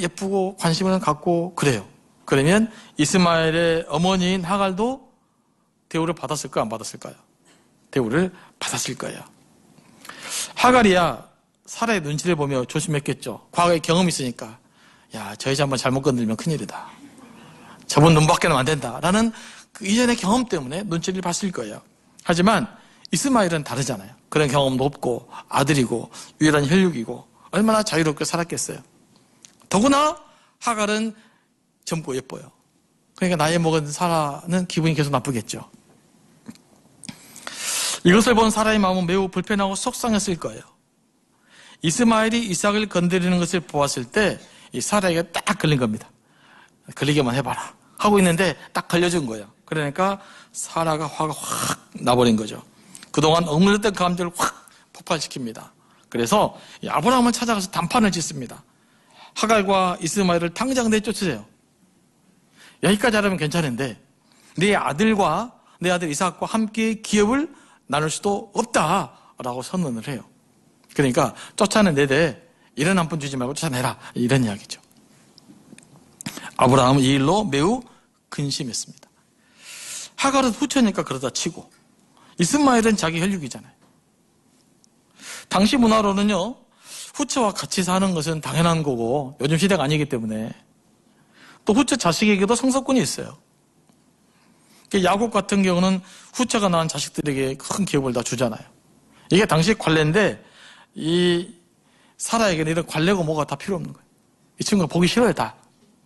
예쁘고 관심을 갖고 그래요. 그러면 이스마엘의 어머니인 하갈도 대우를 받았을까요? 안 받았을까요? 대우를 받았을 거예요. 하갈이야 사라의 눈치를 보며 조심했겠죠. 과거에 경험이 있으니까. 야, 저 여자 한번 잘못 건들면 큰일이다. 저분 눈 밖에는 안 된다. 라는 그 이전의 경험 때문에 눈치를 봤을 거예요. 하지만 이스마엘은 다르잖아요. 그런 경험도 없고 아들이고 유일한 혈육이고 얼마나 자유롭게 살았겠어요. 더구나 하갈은 젊고 예뻐요. 그러니까 나이 먹은 사라는 기분이 계속 나쁘겠죠. 이것을 본 사라의 마음은 매우 불편하고 속상했을 거예요. 이스마엘이 이삭을 건드리는 것을 보았을 때 이 사라에게 딱 걸린 겁니다. 걸리게만 해봐라 하고 있는데 딱 걸려준 거예요. 그러니까 사라가 화가 확 나버린 거죠. 그동안 억눌렸던 감정을 확 폭발시킵니다. 그래서 아브라함을 찾아가서 단판을 짓습니다. 하갈과 이스마엘을 당장 내쫓으세요. 여기까지 하려면 괜찮은데 네 아들과 내 아들 이삭과 함께 기업을 나눌 수도 없다라고 선언을 해요. 그러니까 쫓아내되 이런 한 푼 주지 말고 쫓아내라 이런 이야기죠. 아브라함은 이 일로 매우 근심했습니다. 하갈은 후처니까 그러다 치고 이스마엘은 자기 혈육이잖아요. 당시 문화로는요 후처와 같이 사는 것은 당연한 거고 요즘 시대가 아니기 때문에 또 후처 자식에게도 상속권이 있어요. 야곱 같은 경우는 후처가 낳은 자식들에게 큰 기업을 다 주잖아요. 이게 당시 관례인데 이 사라에게는 이런 관례고 뭐가 다 필요 없는 거예요. 이 친구가 보기 싫어요 다.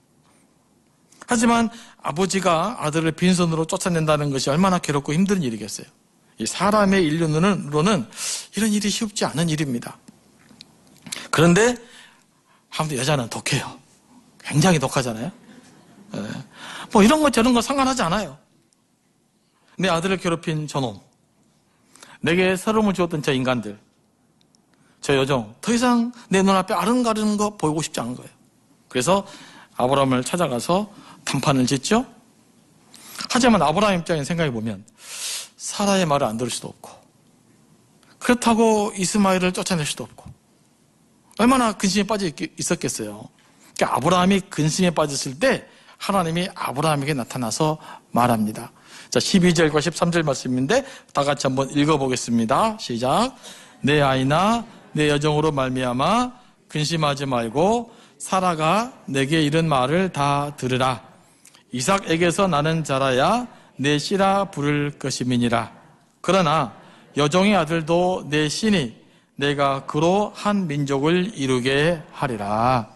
하지만 아버지가 아들을 빈손으로 쫓아낸다는 것이 얼마나 괴롭고 힘든 일이겠어요. 이 사람의 인륜으로는 이런 일이 쉽지 않은 일입니다. 그런데 아무튼 여자는 독해요. 굉장히 독하잖아요. 뭐 이런 거 저런 거 상관하지 않아요. 내 아들을 괴롭힌 저놈, 내게 서름을 주었던 저 인간들, 저 여종, 더 이상 내 눈앞에 아른가르는 거 보이고 싶지 않은 거예요. 그래서 아브라함을 찾아가서 단판을 짓죠. 하지만 아브라함 입장에 생각해보면 사라의 말을 안 들을 수도 없고 그렇다고 이스마엘을 쫓아낼 수도 없고 얼마나 근심에 빠져 있었겠어요. 그러니까 아브라함이 근심에 빠졌을 때 하나님이 아브라함에게 나타나서 말합니다. 자, 12절과 13절 말씀인데 다 같이 한번 읽어보겠습니다. 시작. 내 아이나 내 여종으로 말미암아 근심하지 말고 사라가 내게 이른 말을 다 들으라. 이삭에게서 나는 자라야 내 씨라 부를 것임이니라. 그러나 여종의 아들도 내 씨니 내가 그로 한 민족을 이루게 하리라.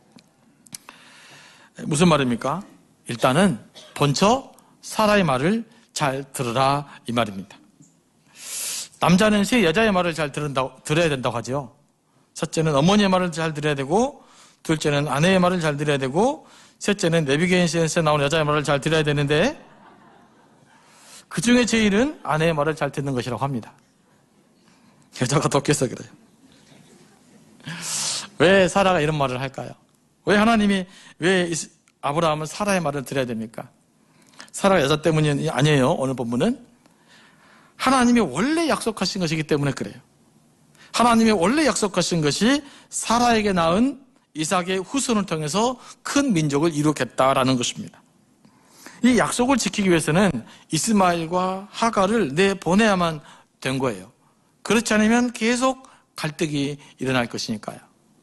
무슨 말입니까? 일단은 본처 사라의 말을 잘 들으라 이 말입니다. 남자는 새 여자의 말을 잘 들어야 된다고 하죠. 첫째는 어머니의 말을 잘 들어야 되고 둘째는 아내의 말을 잘 들어야 되고 셋째는 내비게이션에서 나오는 여자의 말을 잘 들어야 되는데 그 중에 제일은 아내의 말을 잘 듣는 것이라고 합니다. 여자가 독해서 그래요. 왜 사라가 이런 말을 할까요? 왜 하나님이 왜 아브라함은 사라의 말을 들어야 됩니까? 사라가 여자 때문이 아니에요. 오늘 본문은 하나님이 원래 약속하신 것이기 때문에 그래요. 하나님이 원래 약속하신 것이 사라에게 낳은 이삭의 후손을 통해서 큰 민족을 이루겠다라는 것입니다. 이 약속을 지키기 위해서는 이스마엘과 하갈을 내보내야만 된 거예요. 그렇지 않으면 계속 갈등이 일어날 것이니까요.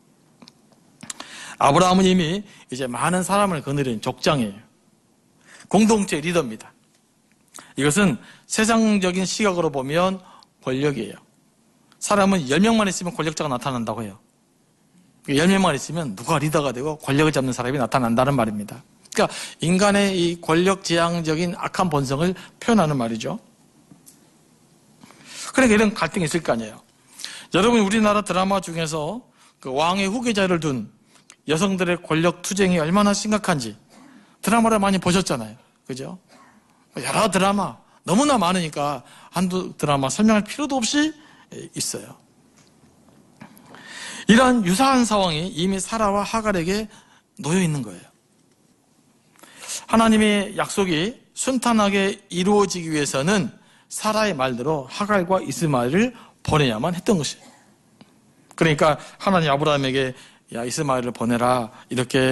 아브라함은 이미 이제 많은 사람을 거느린 족장이에요. 공동체 리더입니다. 이것은 세상적인 시각으로 보면 권력이에요. 사람은 10명만 있으면 권력자가 나타난다고 해요. 10명만 있으면 누가 리더가 되고 권력을 잡는 사람이 나타난다는 말입니다. 그러니까 인간의 이 권력지향적인 악한 본성을 표현하는 말이죠. 그러니까 이런 갈등이 있을 거 아니에요. 여러분 우리나라 드라마 중에서 그 왕의 후계자를 둔 여성들의 권력 투쟁이 얼마나 심각한지 드라마를 많이 보셨잖아요. 그죠? 여러 드라마 너무나 많으니까 한두 드라마 설명할 필요도 없이 있어요. 이러한 유사한 상황이 이미 사라와 하갈에게 놓여 있는 거예요. 하나님의 약속이 순탄하게 이루어지기 위해서는 사라의 말대로 하갈과 이스마엘을 보내야만 했던 것이에요. 그러니까 하나님 아브라함에게 야 이스마엘을 보내라 이렇게